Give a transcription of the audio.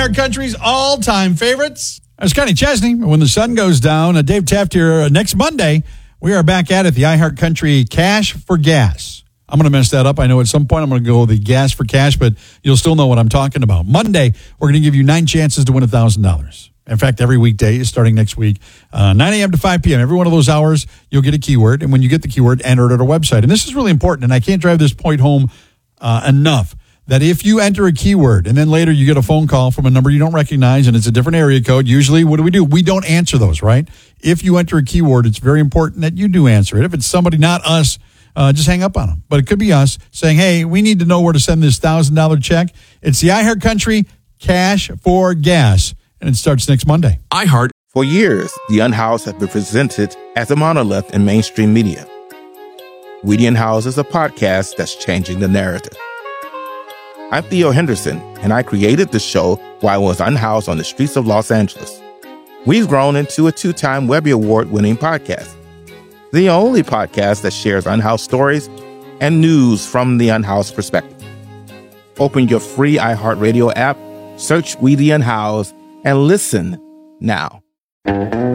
iHeart Country's all-time favorites. It's Kenny Chesney. When the sun goes down, Dave Taft here. Next Monday, we are back at it, the iHeart Country Cash for Gas. I'm going to mess that up. I know at some point I'm going to go the gas for cash, but you'll still know what I'm talking about. Monday, we're going to give you 9 chances to win $1,000. In fact, every weekday starting next week, 9 a.m. to 5 p.m. Every one of those hours, you'll get a keyword. And when you get the keyword, enter it at our website. And this is really important, and I can't drive this point home enough, that if you enter a keyword and then later you get a phone call from a number you don't recognize and it's a different area code, usually what do? We don't answer those, right? If you enter a keyword, it's very important that you do answer it. If it's somebody, not us, just hang up on them. But it could be us saying, hey, we need to know where to send this $1,000 check. It's the iHeart Country Cash for Gas, and it starts next Monday. iHeart. For years, the Unhoused have been presented as a monolith in mainstream media. We the Unhoused is a podcast that's changing the narrative. I'm Theo Henderson, and I created the show while I was unhoused on the streets of Los Angeles. We've grown into a 2-time Webby Award-winning podcast. The only podcast that shares unhoused stories and news from the unhoused perspective. Open your free iHeartRadio app, search We the Unhoused, and listen now.